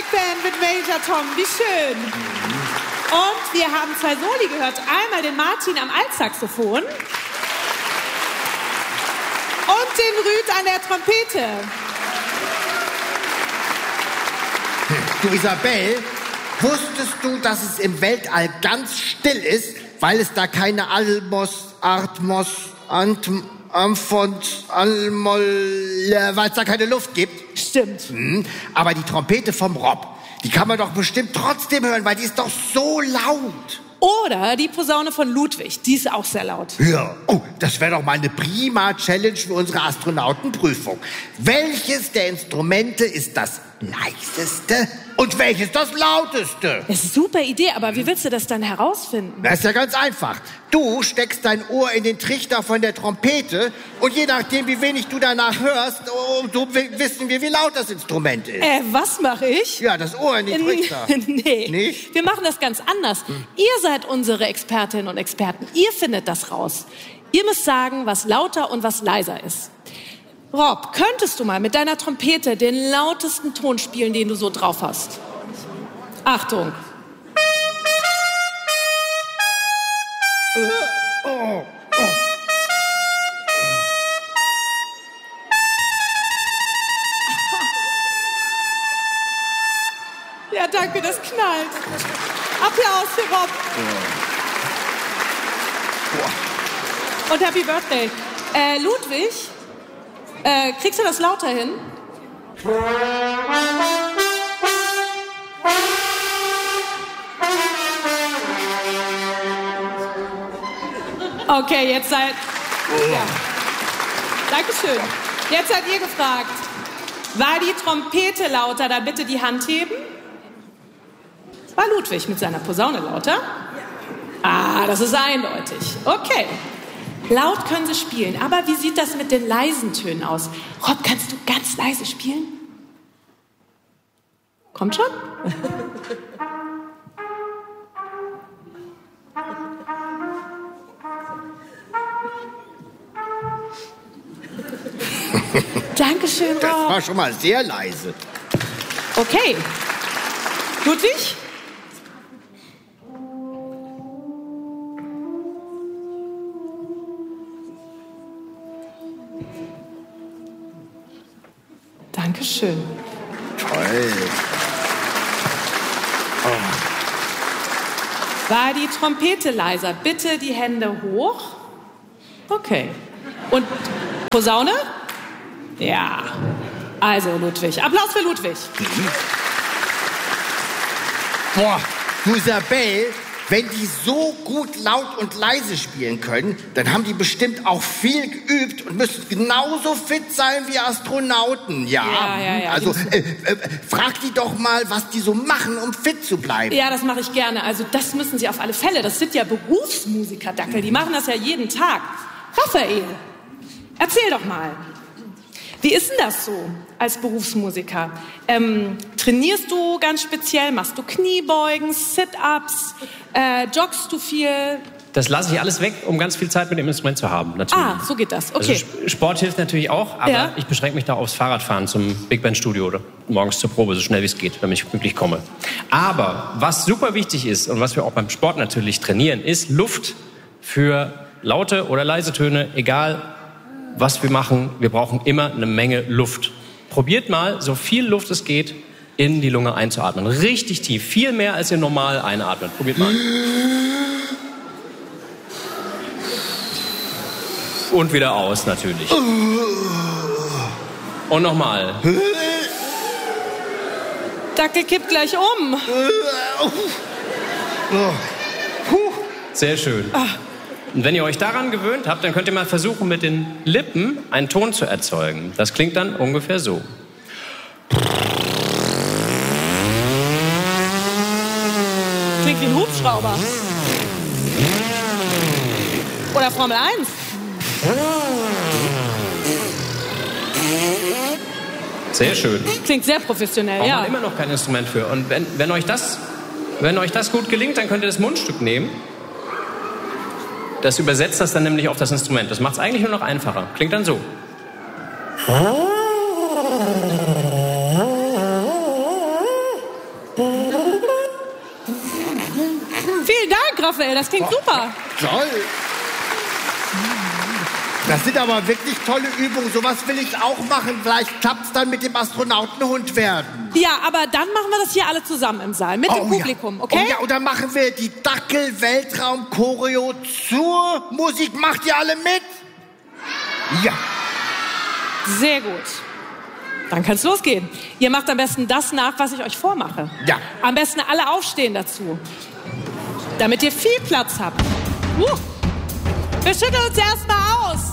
Band mit Major Tom. Wie schön. Und wir haben 2 Soli gehört. Einmal den Martin am Altsaxophon und den Rüd an der Trompete. Du, Isabel, wusstest du, dass es im Weltall ganz still ist, weil es da keine Almos, Atmos, Amphons, Almol, weil es da keine Luft gibt? Stimmt. Aber die Trompete vom Rob, die kann man doch bestimmt trotzdem hören, weil die ist doch so laut. Oder die Posaune von Ludwig, die ist auch sehr laut. Ja, oh, das wäre doch mal eine prima Challenge für unsere Astronautenprüfung. Welches der Instrumente ist das leiseste und welches das lauteste? Das ist eine super Idee, aber wie willst du das dann herausfinden? Das ist ja ganz einfach. Du steckst dein Ohr in den Trichter von der Trompete und je nachdem, wie wenig du danach hörst, so wissen wir, wie laut das Instrument ist. Was mache ich? Ja, das Ohr in den Trichter. Nee. Nicht? Wir machen das ganz anders. Ihr seid unsere Expertinnen und Experten. Ihr findet das raus. Ihr müsst sagen, was lauter und was leiser ist. Rob, könntest du mal mit deiner Trompete den lautesten Ton spielen, den du so drauf hast? Achtung. Ja, danke, das knallt. Applaus für Rob. Und Happy Birthday. Ludwig, kriegst du das lauter hin? Okay, jetzt seid... Ja. Dankeschön. Jetzt seid ihr gefragt. War die Trompete lauter? Dann bitte die Hand heben. War Ludwig mit seiner Posaune lauter? Ah, das ist eindeutig. Okay. Laut können sie spielen, aber wie sieht das mit den leisen Tönen aus? Rob, kannst du ganz leise spielen? Kommt schon? Dankeschön, Rob. Das war schon mal sehr leise. Okay. Ludwig? Dankeschön. Toll. War die Trompete leiser? Bitte die Hände hoch. Okay. Und Posaune? Ja. Also Ludwig. Applaus für Ludwig. Boah, du Isabel, wenn die so gut laut und leise spielen können, dann haben die bestimmt auch viel geübt und müssen genauso fit sein wie Astronauten, ja? Ja. Also frag die doch mal, was die so machen, um fit zu bleiben. Ja, das mache ich gerne. Also das müssen sie auf alle Fälle. Das sind ja Berufsmusiker, Dackel. Die machen das ja jeden Tag. Raphael, erzähl doch mal. Wie ist denn das so als Berufsmusiker? Trainierst du ganz speziell? Machst du Kniebeugen, Sit-Ups? Joggst du viel? Das lasse ich alles weg, um ganz viel Zeit mit dem Instrument zu haben. Natürlich. Ah, so geht das. Okay. Also Sport hilft natürlich auch, aber ich beschränke mich da aufs Fahrradfahren zum Big Band Studio oder morgens zur Probe, so schnell wie es geht, damit ich glücklich komme. Aber was super wichtig ist und was wir auch beim Sport natürlich trainieren, ist Luft für laute oder leise Töne, egal was wir machen, wir brauchen immer eine Menge Luft. Probiert mal, so viel Luft es geht, in die Lunge einzuatmen. Richtig tief, viel mehr als ihr normal einatmet. Probiert mal. Und wieder aus, natürlich. Und nochmal. Dackel kippt gleich um. Sehr schön. Und wenn ihr euch daran gewöhnt habt, dann könnt ihr mal versuchen, mit den Lippen einen Ton zu erzeugen. Das klingt dann ungefähr so. Klingt wie ein Hubschrauber. Oder Formel 1. Sehr schön. Klingt sehr professionell, Braucht ja. man immer noch kein Instrument für. Und wenn euch das gut gelingt, dann könnt ihr das Mundstück nehmen. Das übersetzt das dann nämlich auf das Instrument. Das macht es eigentlich nur noch einfacher. Klingt dann so. Raphael, das klingt super. Toll. Das sind aber wirklich tolle Übungen. Sowas will ich auch machen. Vielleicht klappt's dann mit dem Astronautenhund werden. Ja, aber dann machen wir das hier alle zusammen im Saal, mit dem Publikum, okay? Oh ja, und dann machen wir die Dackel-Weltraum-Choreo zur Musik. Macht ihr alle mit? Ja. Sehr gut. Dann kann's losgehen. Ihr macht am besten das nach, was ich euch vormache. Ja. Am besten alle aufstehen dazu, damit ihr viel Platz habt. Wir schütteln uns erstmal aus.